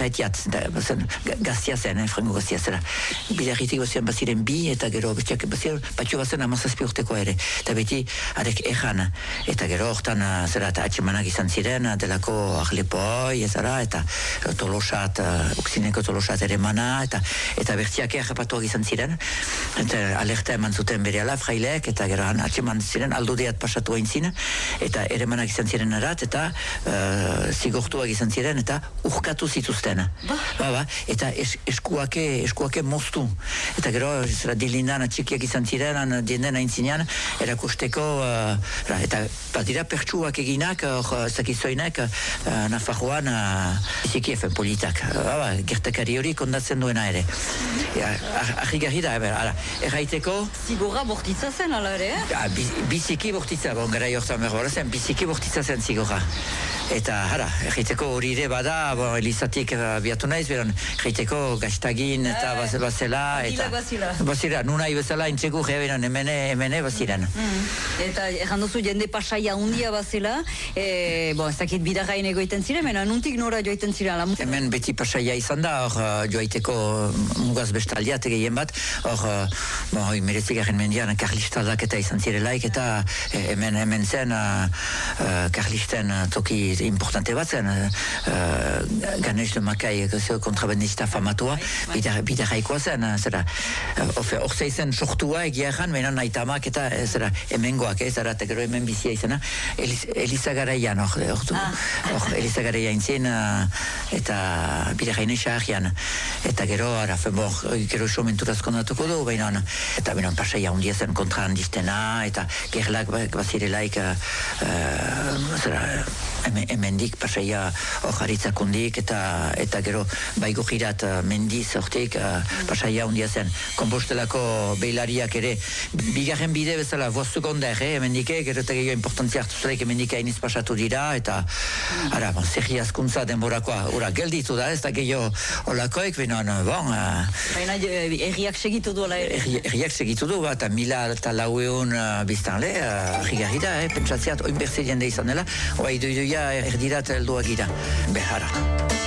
erraitiat, gaztia zen, frango gaztia zera. Bidarritik baziren bi, eta gero bestiak baziren, batxo bazen 17 urteko ere. Eta beti, arek erran, eta gero hortan, zera, eta atxemanak izan ziren, delako Arlepoi, ezara, eta Tolosat, Uksineko Tolosat ere mana, eta bertiak errapatuak izan ziren, eta alerta eman zuten bereala, fraileek, eta gero atxeman ziren, aldodeat pasatu hain zin, eta ere manak izan ziren erat, eta zigortuak izan ziren, eta urkatu zituzten. Eta eskuake moztu. Eta gero, dilindan atxikiak izan ziren, dienden hain zinean, erakusteko, eta badira pertsuak eginak, zakizoinek, Nafarroan, iziki efen politak. Gertakari hori kondatzen duena ere. Argigarri da, erraiteko... Zigorra bortitza zen, ala ere? Biziki bortitza, gara jortan berbora zen, biziki bortitza zen zigorra. Eta, erraiteko hori ere bada, Elizatik biatu naiz, erraiteko gaztagin eta bazela, eta... Bazila, nunai bezala, intxegu geberan, emene baziren. Eta, erranduzu jende pasaia hundia bazela, ez dakit bidarrain egoiten ziren, mena nuntik nora joiten ziren? Hemen beti pasaia izan da, hor joaiteko mugaz bestaldiat gehien bat, hor meretzigaren mendian karlistaldak eta izan zirelaik, eta hemen zen karlisten toki importante bat zen, Ganesh de Makai kontrabandista famatua, bidarraikoa zen, hor zeizen sortua egia erran, menan aitamak eta hemengoak, eta gero hemen bizia izana, Elizagaraian, Elizagaraian zin, eta bidarraine xaharrian, eta gero, gero iso menturaz kondatuko du, eta pasaia hundia zen kontra handiztena, eta gerlak bazirelaik, hemendik pasaia hojaritzakundik, eta gero baigo jirat mendiz hortik pasaia hundia zen. Konpostelako beilariak ere, bigarren bide bezala, vozdukonder, hemendik, gero eta gehiago importantzia hartu zelaik hemendik hainiz pasatu dira, eta zerri askuntza denborakoa, gelditu da, ez da gehiago olakoek, baina erriak segitu du, ala ere? Erriak segitu du, eta 1000 biztanle, argigarri da, pentsatziat, oin berze jende izan dela, oa idoia erdirat helduak gira, behara.